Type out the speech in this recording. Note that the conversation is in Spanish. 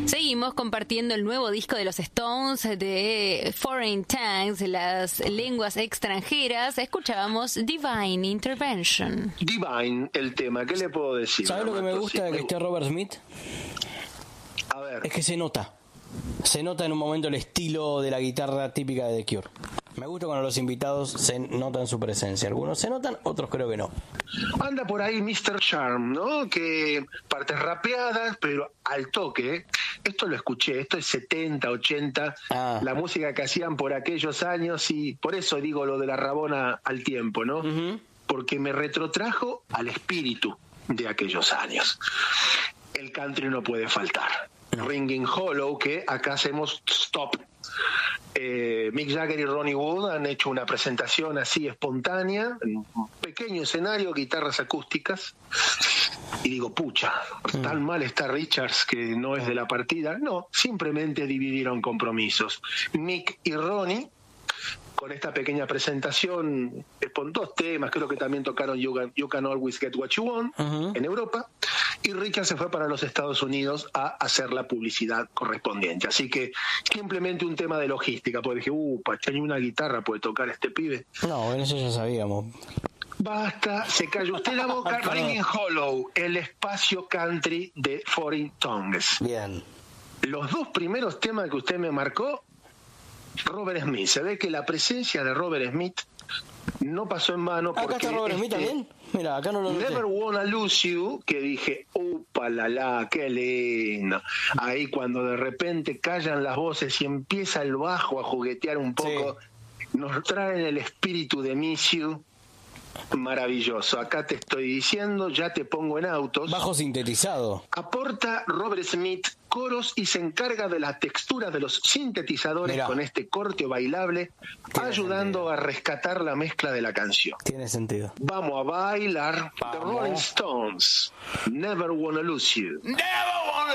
Seguimos compartiendo el nuevo disco de los Stones, de Foreign Tongues, las lenguas extranjeras. Escuchábamos Divine Intervention. Divine, el tema, ¿qué le puedo decir? ¿Sabes lo que me gusta de que esté Robert Smith? A ver. Es que se nota en un momento el estilo de la guitarra típica de The Cure. Me gusta cuando los invitados se notan su presencia. Algunos se notan, otros creo que no. Anda por ahí Mr. Charm, ¿no? Que partes rapeadas, pero al toque. Esto lo escuché, esto es 70, 80, la música que hacían por aquellos años, y por eso digo lo de la Rabona al tiempo, ¿no? Uh-huh. Porque me retrotrajo al espíritu de aquellos años. El country no puede faltar. No. Ringing Hollow, que acá hacemos stop. Mick Jagger y Ronnie Wood han hecho una presentación así espontánea, en un pequeño escenario, guitarras acústicas, y digo, pucha, tan mal está Richards que no es de la partida. No, simplemente dividieron compromisos. Mick y Ronnie, con esta pequeña presentación, con 2 temas, creo que también tocaron You Can Always Get What You Want en Europa, y Richard se fue para los Estados Unidos a hacer la publicidad correspondiente. Así que simplemente un tema de logística, porque dije, pacha, ni una guitarra puede tocar este pibe. No, en eso ya sabíamos. Basta, se cayó usted la boca. Ringing Hollow, el espacio country de Foreign Tongues. Bien. Los 2 primeros temas que usted me marcó, Robert Smith. Se ve que la presencia de Robert Smith no pasó en vano. Acá está Robert Smith también. Mira, acá no lo noté. Never Wanna Lose You, que dije, la, qué lindo. Ahí cuando de repente callan las voces y empieza el bajo a juguetear un poco, nos traen el espíritu de Miss You. Maravilloso. Acá te estoy diciendo, ya te pongo en autos. Bajo sintetizado. Aporta Robert Smith coros y se encarga de la textura de los sintetizadores. Mirá, con este corte bailable, ayudando a rescatar la mezcla de la canción. Tiene sentido. Vamos a bailar. The Rolling Stones, Never Wanna Lose You. Never